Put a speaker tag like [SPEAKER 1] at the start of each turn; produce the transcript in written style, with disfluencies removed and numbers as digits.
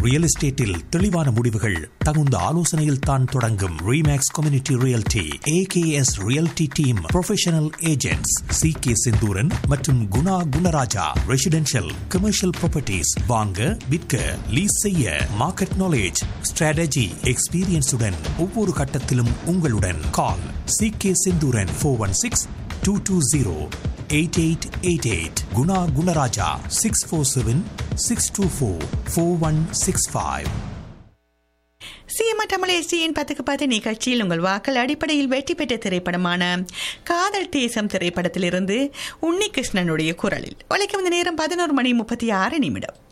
[SPEAKER 1] Real எஸ்டேட்டில் தெளிவான முடிவுகள் தகுந்த ஆலோசனையில் தான் தொடங்கும். Remakes community realty, AKS realty team professional agents CK Senthuran மற்றும் Guna Gunaraja. Residential commercial properties வாங்க விற்க லீஸ் செய்ய மார்க்கெட் நாலேஜ் ஸ்ட்ராட்டஜி எக்ஸ்பீரியன்ஸுடன் ஒவ்வொரு கட்டத்திலும் உங்களுடன். கால் CK Senthuran 416-220-8888. Guna Gunaraja 647-624-4165.
[SPEAKER 2] CMR Tamil SDN 10 நிகழ்ச்சியில் உங்கள் வாக்கள் அடிப்படையில் வெற்றி பெற்ற திரைப்படமான காதல் தேசம் திரைப்படத்திலிருந்து உன்னிகிருஷ்ணனுடைய குரலில் ஒலிக்கும் நேரம் 11:36.